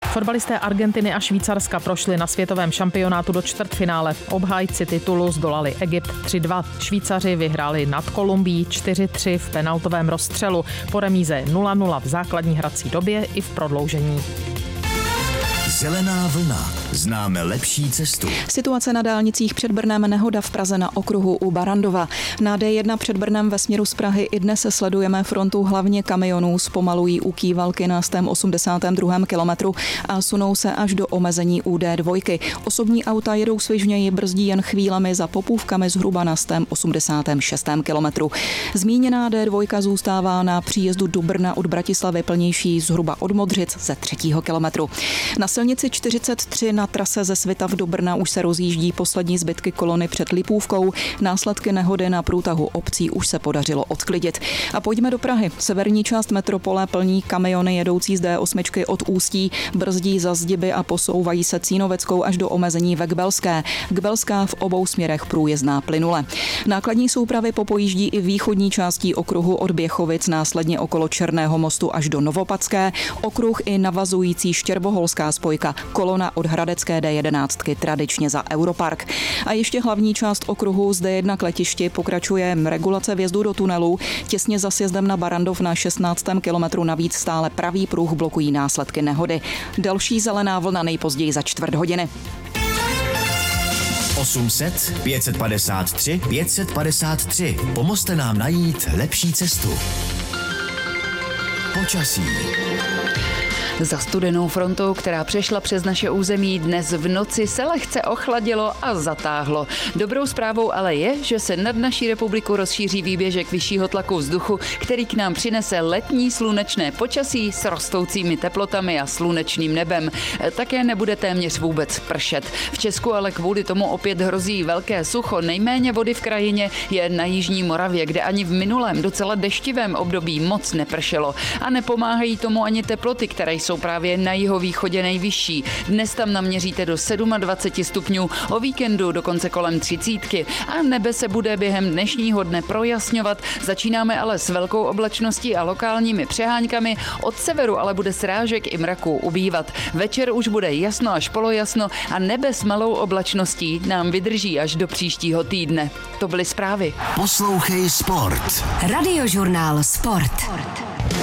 Fotbalisté Argentiny a Švýcarska prošli na světovém šampionátu do čtvrtfinále. Obhájci titulu zdolali Egypt 3-2. Švýcaři vyhráli nad Kolumbií 4-3 v penaltovém rozstřelu. Po remíze 0-0 v základní hrací době i v prodloužení. Zelená vlna. Známe lepší cestu. Situace na dálnicích před Brnem, nehoda v Praze na okruhu u Barrandova. Na D1 před Brnem ve směru z Prahy i dnes sledujeme frontu hlavně kamionů. Zpomalují u Kývalky na 182. kilometru a sunou se až do omezení u D2. Osobní auta jedou svižněji, brzdí jen chvílemi, za Popůvkami zhruba na 186. kilometru. Zmíněná D2 zůstává na příjezdu do Brna od Bratislavy plnější zhruba od Modřic ze 3. kilometru. Na silnici 43 na trase ze Svitav do Brna už se rozjíždí poslední zbytky kolony před Lipůvkou. Následky nehody na průtahu obcí už se podařilo odklidit. A pojďme do Prahy. Severní část metropole plní kamiony jedoucí z D8 od Ústí, brzdí za Zdiby a posouvají se Cínoveckou až do omezení ve Gbelské. Gbelská v obou směrech průjezdná plynule. Nákladní soupravy popojíždí i východní částí okruhu od Běchovic, následně okolo Černého mostu až do Novopadské, okruh i navazující Štěrboholská spojka, kolona od Hradecké D11 tradičně za Europark. A ještě hlavní část okruhu z D1 k letišti pokračuje regulace vjezdu do tunelu. Těsně za sjezdem na Barrandov na 16. kilometru navíc stále pravý pruh blokují následky nehody. Další zelená vlna nejpozději za čtvrt hodiny. 800 553 553. Pomozte nám najít lepší cestu. Počasí. Za studenou frontou, která přešla přes naše území, dnes v noci se lehce ochladilo a zatáhlo. Dobrou zprávou ale je, že se nad naší republiku rozšíří výběžek vyššího tlaku vzduchu, který k nám přinese letní slunečné počasí s rostoucími teplotami a slunečným nebem. Také nebude téměř vůbec pršet. V Česku ale kvůli tomu opět hrozí velké sucho. Nejméně vody v krajině je na jižní Moravě, kde ani v minulém docela deštivém období moc nepršelo. A nepomáhají tomu ani teploty, které jsou právě na jihovýchodě nejvyšší. Dnes tam naměříte do 27 stupňů, o víkendu dokonce kolem 30. A nebe se bude během dnešního dne projasňovat. Začínáme ale s velkou oblačností a lokálními přeháňkami. Od severu ale bude srážek i mraků ubývat. Večer už bude jasno až polojasno a nebe s malou oblačností nám vydrží až do příštího týdne. To byly zprávy. Poslouchej Sport. Radiožurnál Sport.